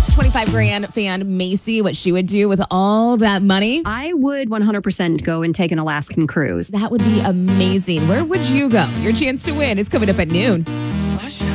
asked 25 grand fan Macy what she would do with all that money. I would 100% go and take an Alaskan cruise. That would be amazing. Where would you go? Your chance to win is coming up at noon.